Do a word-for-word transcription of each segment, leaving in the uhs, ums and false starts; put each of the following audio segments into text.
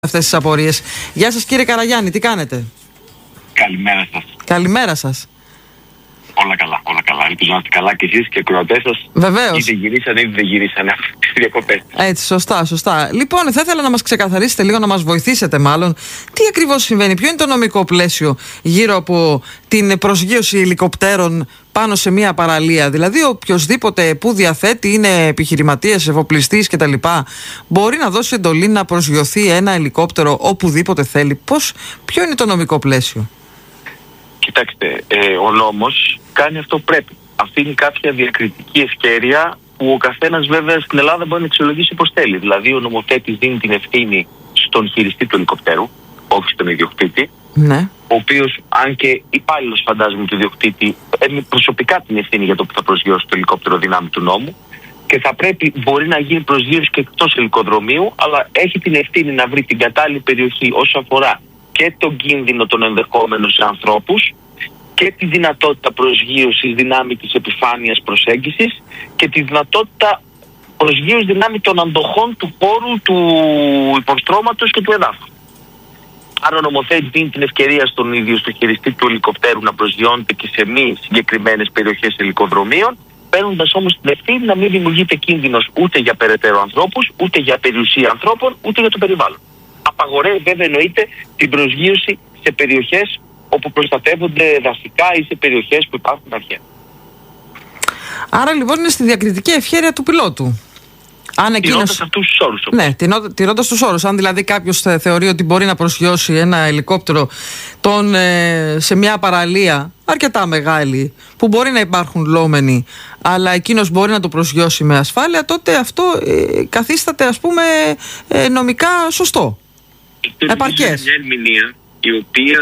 αυτές τις απορίες. Γεια σας κύριε Καραγιάννη, τι κάνετε? Καλημέρα σας. Καλημέρα σας. Όλα καλά, όλα καλά. Ελπίζω να είστε καλά και εσείς και οι ακροατές σας. Βεβαίως. Είτε γυρίσανε είτε δεν γυρίσανε αυτές τις διακοπές. Έτσι, σωστά, σωστά. Λοιπόν, θα ήθελα να μας ξεκαθαρίσετε λίγο, να μας βοηθήσετε μάλλον, τι ακριβώς συμβαίνει, ποιο είναι το νομικό πλαίσιο γύρω από την προσγείωση ελικοπτέρων πάνω σε μια παραλία. Δηλαδή, οποιοδήποτε που διαθέτει, είναι επιχειρηματίας, εφοπλιστής κτλ., μπορεί να δώσει εντολή να προσγειωθεί ένα ελικόπτερο οπουδήποτε θέλει. Πώς, ποιο είναι το νομικό πλαίσιο? Κοιτάξτε, ε, ο νόμος κάνει αυτό που πρέπει. Αφήνει κάποια διακριτική ευκαιρία που ο καθένας βέβαια στην Ελλάδα μπορεί να αξιολογήσει όπως θέλει. Δηλαδή, ο νομοθέτης δίνει την ευθύνη στον χειριστή του ελικοπτέρου, όχι στον ιδιοκτήτη. Ναι. Ο οποίος, αν και υπάλληλος φαντάζομαι του ιδιοκτήτη, έχει προσωπικά την ευθύνη για το που θα προσγειώσει το ελικόπτερο δυνάμει του νόμου. Και θα πρέπει, μπορεί να γίνει προσγείωση και εκτός ελικοδρομίου, αλλά έχει την ευθύνη να βρει την κατάλληλη περιοχή όσο αφορά και τον κίνδυνο των ενδεχόμενων σε ανθρώπους και τη δυνατότητα προσγείωσης δυνάμει της επιφάνειας προσέγγισης και τη δυνατότητα προσγείωσης δυνάμει των αντοχών του χώρου, του υποστρώματος και του εδάφους. Άρα ο νομοθέτης δίνει την ευκαιρία στον ίδιο στο χειριστή του ελικοπτέρου να προσγειώνεται και σε μη συγκεκριμένες περιοχές ελικοδρομίων, παίρνοντας όμως την ευθύνη να μην δημιουργείται κίνδυνος ούτε για περαιτέρω ανθρώπους, ούτε για περιουσία ανθρώπων, ούτε για το περιβάλλον. Απαγορεύει βέβαια εννοείται την προσγείωση σε περιοχές όπου προστατεύονται δασικά ή σε περιοχές που υπάρχουν αρχαία. Άρα λοιπόν είναι στη διακριτική ευχέρεια του πιλότου. Αν εκείνος... Τηρώντας αυτούς τους όρους. Ναι, τηρώντας τους όρους. Αν δηλαδή κάποιος θεωρεί ότι μπορεί να προσγειώσει ένα ελικόπτερο τον, ε, σε μια παραλία αρκετά μεγάλη, που μπορεί να υπάρχουν λόμενοι, αλλά εκείνος μπορεί να το προσγειώσει με ασφάλεια, τότε αυτό ε, καθίσταται, ας πούμε, ε, νομικά σωστό. Επαρκές. Μια ερμηνεία η οποία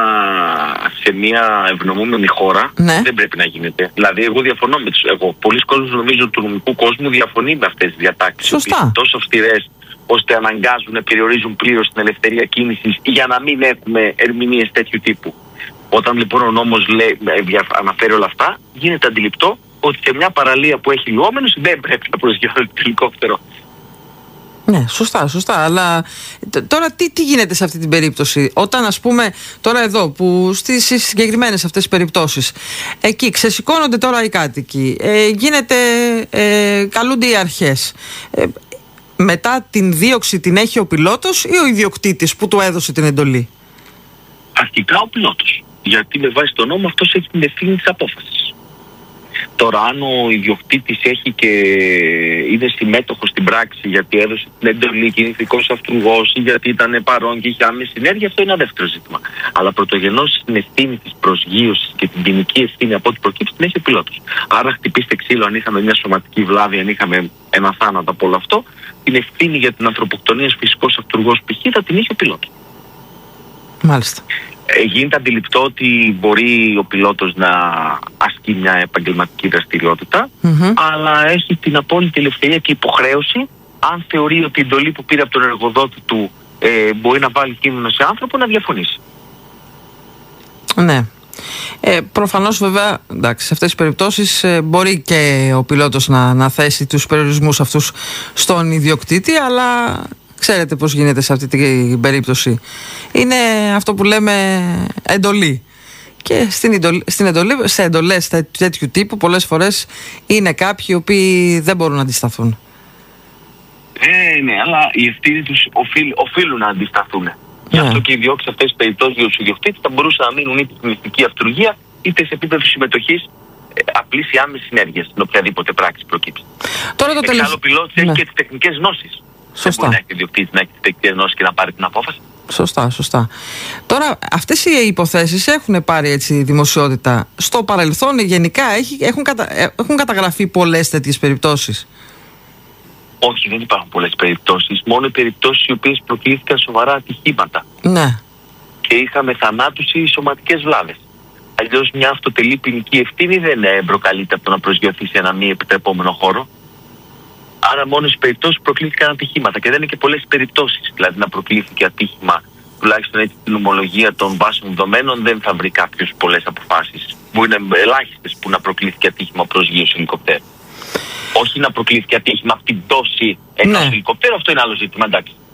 σε μια ευνομούμενη χώρα ναι. δεν πρέπει να γίνεται. Δηλαδή, εγώ διαφωνώ με τους. Εγώ, πολλοί κόσμοι νομίζω του νομικού κόσμου διαφωνεί με αυτές τις διατάξεις. Σωστά. Τόσο αυστηρές ώστε αναγκάζουν να περιορίζουν πλήρως την ελευθερία κίνησης για να μην έχουμε ερμηνείες τέτοιου τύπου. Όταν λοιπόν ο νόμος λέει, αναφέρει όλα αυτά, γίνεται αντιληπτό ότι σε μια παραλία που έχει λιόμενους δεν πρέπει να προσγειώνεται το ελικόπτερο. Ναι, σωστά, σωστά. Αλλά τώρα τι, τι γίνεται σε αυτή την περίπτωση? Όταν, ας πούμε, τώρα εδώ που στις συγκεκριμένες αυτές τις περιπτώσεις, εκεί ξεσηκώνονται τώρα οι κάτοικοι, ε, γίνεται, ε, καλούνται οι αρχές. Ε, μετά την δίωξη την έχει ο πιλότος ή ο ιδιοκτήτης που του έδωσε την εντολή? Αρχικά ο πιλότος. Γιατί με βάση τον νόμο αυτός έχει την ευθύνη της απόφασης. Τώρα, αν ο ιδιοκτήτης έχει και είναι συμμέτοχος στην πράξη γιατί έδωσε την εντολή και είναι ηθικός αυτούργος ή γιατί ήταν παρόν και είχε άμεση συνέργεια, αυτό είναι ένα δεύτερο ζήτημα. Αλλά πρωτογενώς την ευθύνη της προσγείωσης και την ποινική ευθύνη από ό,τι προκύψει την έχει ο πιλότος. Άρα, χτυπήστε ξύλο αν είχαμε μια σωματική βλάβη, αν είχαμε ένα θάνατο από όλο αυτό, την ευθύνη για την ανθρωποκτονία φυσικός αυτούργος π.χ. θα την είχε ο πιλότος. Μάλιστα. Ε, γίνεται αντιληπτό ότι μπορεί ο πιλότος να ασκεί μια επαγγελματική δραστηριότητα, mm-hmm. αλλά έχει την απόλυτη ελευθερία και υποχρέωση, αν θεωρεί ότι η εντολή που πήρε από τον εργοδότη του ε, μπορεί να βάλει κίνδυνο σε άνθρωπο, να διαφωνήσει. Ναι. Ε, προφανώς βέβαια, εντάξει, σε αυτές τις περιπτώσεις ε, μπορεί και ο πιλότος να, να θέσει τους περιορισμούς αυτούς στον ιδιοκτήτη, αλλά... Ξέρετε πώς γίνεται σε αυτή την περίπτωση. Είναι αυτό που λέμε εντολή. Και στην εντολή, στην εντολή, σε εντολές τέτοιου τύπου πολλές φορές είναι κάποιοι οι οποίοι δεν μπορούν να αντισταθούν. Ε, ναι, αλλά οι ευθύνοι τους οφείλ, οφείλουν να αντισταθούν. Ναι. Γι' αυτό και οι διώξεις αυτές τις περιπτώσεις για τους ιδιοκτήτες θα μπορούσαν να μείνουν είτε στην μυστική αυτουργία είτε σε επίπεδο συμμετοχής απλής ή άμεσης συνέργειας στην οποιαδήποτε πράξη προκύψει. Τώρα το τελευταίο. Ο πιλότος ναι. έχει και τις τεχνικές γνώσεις. Σωστά. Δεν μπορεί να έχει ιδιοκτήτη να έχει τις τεχνικές γνώσεις και να πάρει την απόφαση. Σωστά, σωστά. Τώρα, αυτές οι υποθέσεις έχουν πάρει έτσι δημοσιότητα. Στο παρελθόν γενικά έχει, έχουν, κατα, έχουν καταγραφεί πολλές τέτοιες περιπτώσεις. Όχι, δεν υπάρχουν πολλές περιπτώσεις. Μόνο οι περιπτώσεις οι οποίες προκλήθηκαν σοβαρά ατυχήματα. Ναι. Και είχαμε θανάτους ή σωματικές βλάβες. Αλλιώς μια αυτοτελή ποινική ευθύνη δεν προκαλείται από το να προσγειωθεί σε ένα μη επιτρεπόμενο χώρο. Άρα μόνο στις περιπτώσεις προκλήθηκαν ατυχήματα και δεν είναι και πολλές περιπτώσεις. Δηλαδή να προκλήθηκε ατύχημα, τουλάχιστον έτσι την ομολογία των βάσεων δεδομένων, δεν θα βρει κάποιος πολλές αποφάσεις. Μπορεί να είναι ελάχιστες που να προκλήθηκε ατύχημα προσγείωση ελικοπτέρου. Όχι να προκλήθηκε ατύχημα από την πτώση ενός ναι. ελικοπτέρου, αυτό είναι άλλο ζήτημα, εντάξει.